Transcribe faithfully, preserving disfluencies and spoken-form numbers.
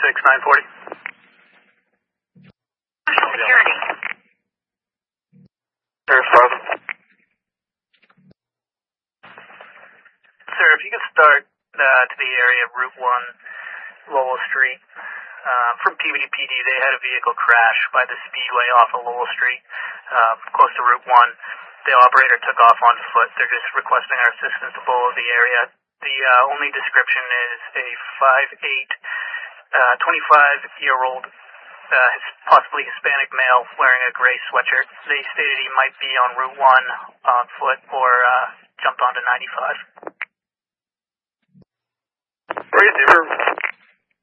six nine forty. Security. Sir, Father. Sir, if you could start uh, to the area of Route one, Lowell Street. Uh, from P V D P D, they had a vehicle crash by the Speedway off of Lowell Street, uh, close to Route one. The operator took off on foot. They're just requesting our assistance to blow the area. The uh, only description is a five eight, uh, twenty-five-year-old, uh, possibly Hispanic male wearing a gray sweatshirt. They stated he might be on Route one on foot or uh, jumped onto ninety-five. Receiver.